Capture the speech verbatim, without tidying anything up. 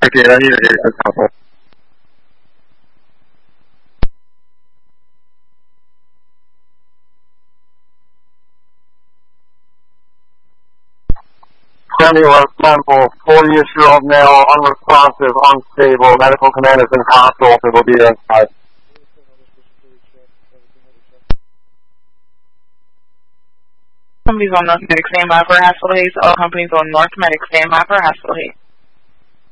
Okay, I need to get a couple. Tremulous temple, forty-ish-year-old male, unresponsive, unstable, medical command is in hospital, so will be inside. Companies on North Medic, stand by for hospital haste. All companies on North Medic, stand by for hospital haste.